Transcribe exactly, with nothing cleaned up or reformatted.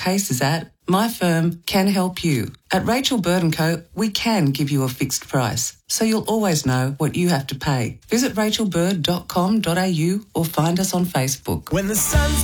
pace is at, my firm can help you. At Rachel Bird and Co, we can give you a fixed price, so you'll always know what you have to pay. Visit rachel bird dot com dot a u or find us on Facebook. When the sun's